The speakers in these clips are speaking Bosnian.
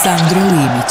Sandro Limić.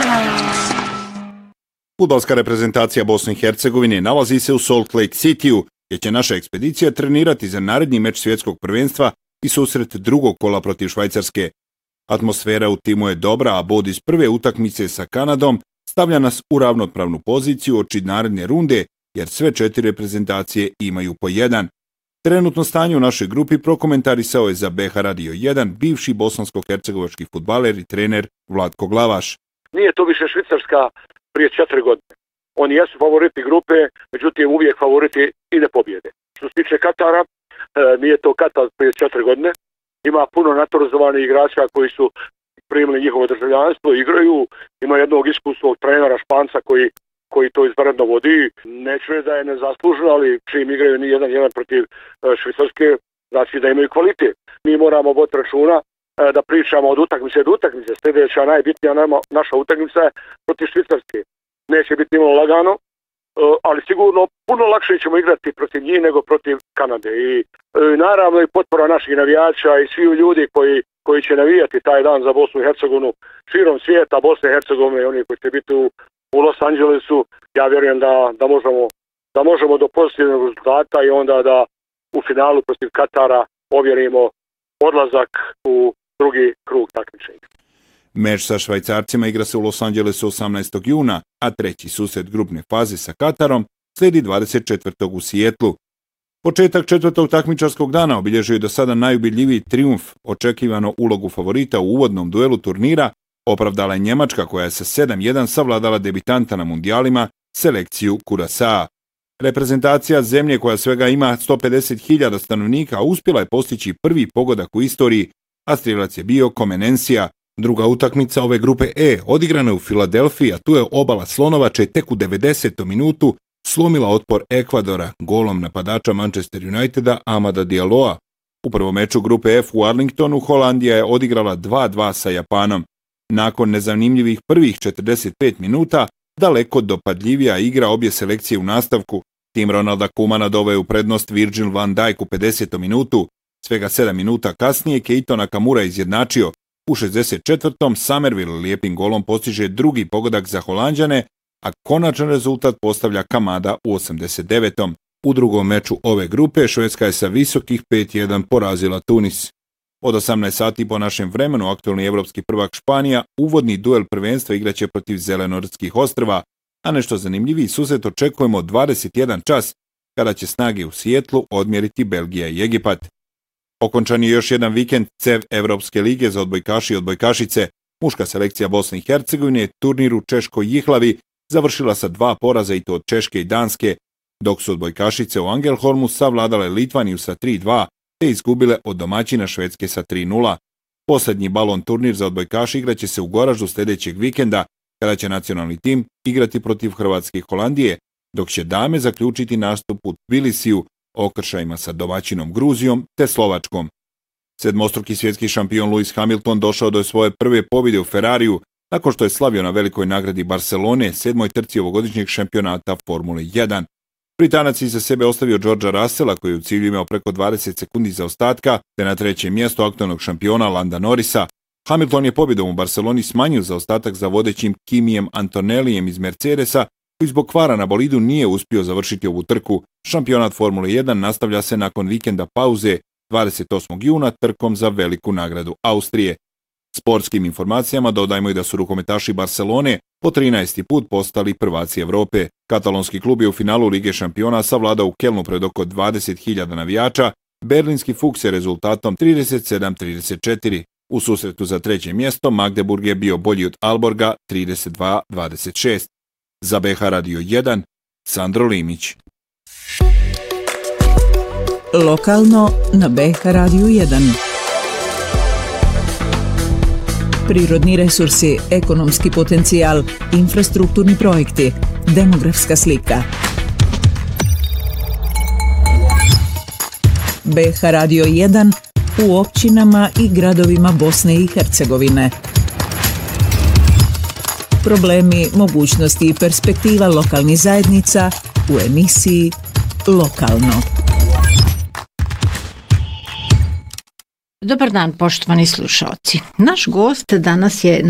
Fudbalska reprezentacija Bosne i Hercegovine nalazi se u Salt Lake Cityu, gdje će naša ekspedicija trenirati za naredni meč svjetskog prvenstva i susret drugog kola protiv Švajcarske. Atmosfera u timu je dobra, a bod iz prve utakmice sa Kanadom stavlja nas u ravnopravnu poziciju oči naredne runde, jer sve 4 reprezentacije imaju po 1. Trenutno stanje u našoj grupi prokomentarisao je za BH Radio 1 bivši bosansko-hercegovački fudbaler i trener Vlatko Glavaš. Nije to više Švicarska prije 4 godine. Oni jesu favoriti grupe, međutim uvijek favoriti i ne pobjede. Što se tiče Katara, nije to Katar prije 4 godine. Ima puno naturalizovanih igrača koji su primili njihovo državljanstvo, igraju. Ima jednog iskusnog trenera Španca koji to izvanredno vodi. Neću reći da je nezasluženo, ali čim igraju ni jedan protiv Švicarske, znači da imaju kvalitet. Mi moramo voditi računa da pričamo od utakmice do utakmice. Sljedeća najbitnija naša utakmica je protiv Švicarske. Neće biti nimalo lagano, ali sigurno puno lakše ćemo igrati protiv njih nego protiv Kanade. I naravno i potpora naših navijača i svi ljudi koji će navijati taj dan za Bosnu i Hercegovinu širom svijeta, Bosne i Hercegovine i oni koji će biti u Los Angelesu. Ja vjerujem da možemo do pozitivnog rezultata i onda da u finalu protiv Katara ovjerimo odlazak u drugi krug takmičenja. Meč sa Švajcarcima igra se u Los Angelesu 18. juna, a treći susret grupne faze sa Katarom slijedi 24. u Sijetlu. Početak 4. takmičarskog dana obilježio je do sada najubedljiviji trijumf. Očekivano ulogu favorita u uvodnom duelu turnira opravdala je Njemačka, koja je sa 7-1 savladala debitanta na mundijalima, selekciju Curaçaa. Reprezentacija zemlje koja svega ima 150.000 stanovnika uspjela je postići prvi pogodak u istoriji, a strijelac je bio Comenensija. Druga utakmica ove grupe E odigrana je u Filadelfiji, a tu je obala Slonovače tek u 90. minutu slomila otpor Ekvadora golom napadača Manchester Uniteda Amada Dialloa. U prvom meču grupe F u Arlingtonu Holandija je odigrala 2-2 sa Japanom. Nakon nezanimljivih prvih 45 minuta, daleko dopadljivija igra obje selekcije u nastavku. Tim Ronalda Koemana doveo u prednost Virgil van Dijk u 50. minutu. Svega 7 minuta kasnije Keito Nakamura izjednačio. U 64. Somerville lijepim golom postiže drugi pogodak za Holanđane, a konačan rezultat postavlja Kamada u 89. U drugom meču ove grupe Švedska je sa visokih 5-1 porazila Tunis. Od 18 sati po našem vremenu aktualni evropski prvak Španija uvodni duel prvenstva igraće protiv Zelenortskih ostrva, a nešto zanimljiviji susret očekujemo 21 čas kada će snage u Sijetlu odmjeriti Belgija i Egipat. Okončan je još jedan vikend CEV Evropske lige za odbojkaši i odbojkašice. Muška selekcija Bosne i Hercegovine je turnir u Češkoj Jihlavi završila sa 2 poraza i to od Češke i Danske, dok su odbojkašice u Angelholmu savladale Litvaniju sa 3-2 te izgubile od domaćina Švedske sa 3-0. Posljednji balon turnir za odbojkaši igraće se u Goraždu sljedećeg vikenda, kada će nacionalni tim igrati protiv Hrvatske i Holandije, dok će dame zaključiti nastup u Tbilisiju okršajima sa domaćinom Gruzijom te Slovačkom. Sedmostruki svjetski šampion Lewis Hamilton došao do svoje prve pobjede u Ferrariju nakon što je slavio na velikoj nagradi Barcelone, 7. trci ovogodišnjeg šampionata Formule 1. Britanac iza sebe ostavio Georgea Russella, koji je u cilju imao preko 20 sekundi zaostatka, te na trećem mjestu aktualnog šampiona Landa Norrisa. Hamilton je pobjedom u Barceloni smanjio zaostatak za vodećim Kimijem Antonellijem iz Mercedesa, koji zbog kvara na bolidu nije uspio završiti ovu trku. Šampionat Formule 1 nastavlja se nakon vikenda pauze 28. juna trkom za veliku nagradu Austrije. Sportskim informacijama dodajmo i da su rukometaši Barcelone po 13. put postali prvaci Evrope. Katalonski klub je u finalu Lige šampiona savladao u Kelnu pred oko 20.000 navijača. Berlinski Fuchs je rezultatom 37-34. U susretu za treće mjesto Magdeburg je bio bolji od Alborga 32-26. Za BH Radio 1, Sandro Limić. Lokalno na BH Radio 1. Prirodni resursi, ekonomski potencijal, infrastrukturni projekti, demografska slika. BH Radio 1 u općinama i gradovima Bosne i Hercegovine. Problemi, mogućnosti i perspektiva lokalnih zajednica u emisiji Lokalno. Dobar dan, poštovani slušalci. Naš gost danas je